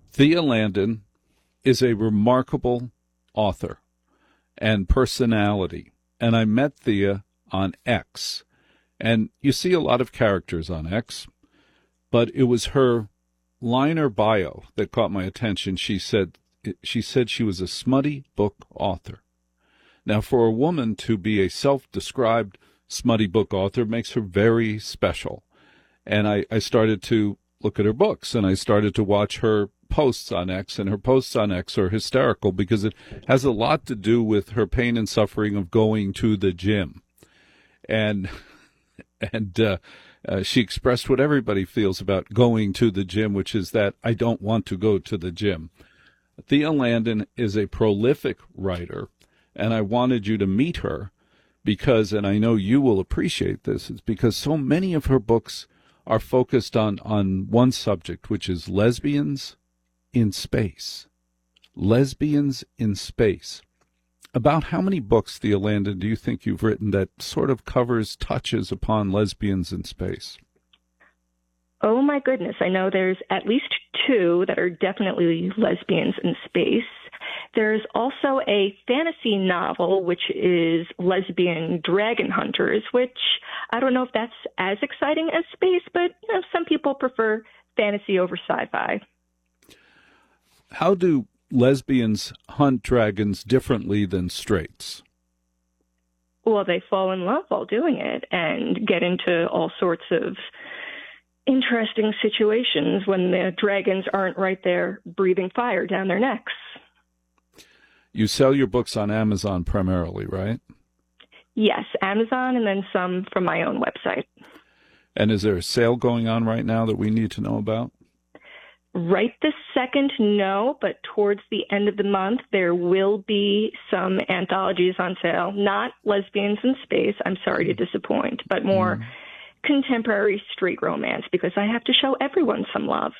Thea Landon is a remarkable author and personality. And I met Thea on X. And you see a lot of characters on X, but it was her liner bio that caught my attention. She said she was a smutty book author. Now, for a woman to be a self-described smutty book author makes her very special. And I started to look at her books, and I started to watch her posts on X, and her posts on X are hysterical because it has a lot to do with her pain and suffering of going to the gym. And she expressed what everybody feels about going to the gym, which is that I don't want to go to the gym. Thea Landon is a prolific writer, and I wanted you to meet her because, and I know you will appreciate this, it's because so many of her books are focused on one subject, which is lesbians in space. Lesbians in space. About how many books, Thea Landon, do you think you've written that sort of touches upon lesbians in space? Oh, my goodness. I know there's at least 2 that are definitely lesbians in space. There's also a fantasy novel, which is Lesbian Dragon Hunters, which I don't know if that's as exciting as space, but some people prefer fantasy over sci-fi. How do lesbians hunt dragons differently than straights? Well, they fall in love while doing it and get into all sorts of interesting situations when the dragons aren't right there breathing fire down their necks. You sell your books on Amazon primarily, right? Yes, Amazon, and then some from my own website. And is there a sale going on right now that we need to know about? Right this second, no, but towards the end of the month, there will be some anthologies on sale. Not Lesbians in Space, I'm sorry to disappoint, but more contemporary straight romance, because I have to show everyone some love.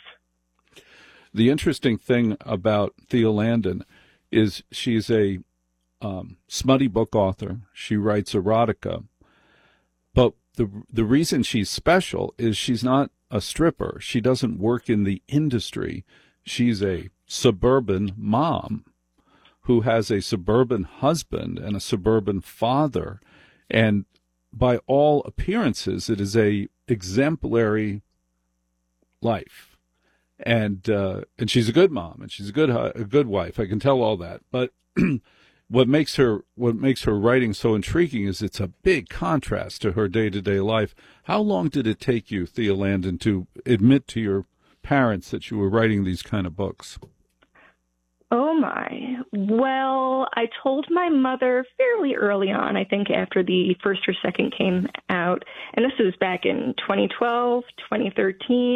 The interesting thing about Thea Landon is she's a smutty book author. She writes erotica. But the reason she's special is she's not a stripper. She doesn't work in the industry. She's a suburban mom who has a suburban husband and a suburban father. And by all appearances, it is a exemplary life. And she's a good mom, and she's a good wife. I can tell all that. But what makes her writing so intriguing is it's a big contrast to her day-to-day life. How long did it take you, Thea Landon, to admit to your parents that you were writing these kind of books? Oh, my. Well, I told my mother fairly early on, I think after the first or second came out, and this was back in 2012, 2013.